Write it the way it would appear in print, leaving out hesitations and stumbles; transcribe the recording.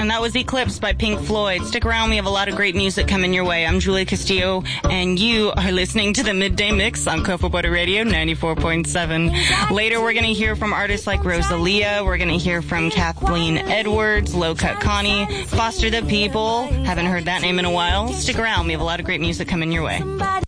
and that was Eclipse by Pink Floyd. Stick around, we have a lot of great music coming your way. I'm Julia Castillo, and you are listening to the Midday Mix on Cocoa Butter Radio 94.7. Later, we're going to hear from artists like Rosalia. We're going to hear from Kathleen Edwards, Low Cut Connie, Foster the People. Haven't heard that name in a while. Stick around, we have a lot of great music coming your way.